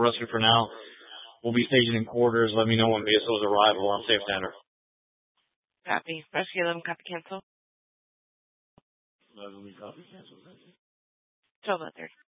rescue for now. We'll be stationing quarters. Let me know when BSOs arrive or on safe standard. Copy. Rescue 11, copy, cancel. 11, copy, cancel. 12:30.